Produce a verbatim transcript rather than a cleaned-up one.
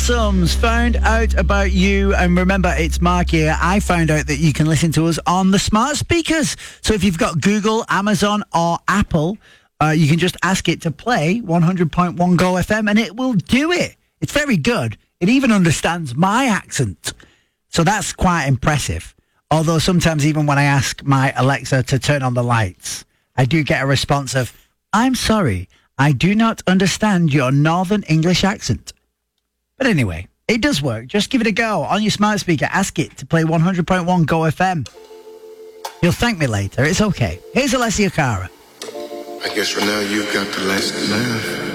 Sums found out about you, and remember, it's Mark here. I found out that you can listen to us on the smart speakers. So if you've got Google, Amazon or Apple, uh, you can just ask it to play one hundred point one Go F M and it will do it. It's very good. It even understands my accent. So that's quite impressive. Although sometimes even when I ask my Alexa to turn on the lights, I do get a response of, "I'm sorry, I do not understand your Northern English accent." But anyway, it does work. Just give it a go. On your smart speaker, ask it to play one hundred point one Go F M. You'll thank me later. It's okay. Here's Alessia Cara. I guess for now you've got the last laugh.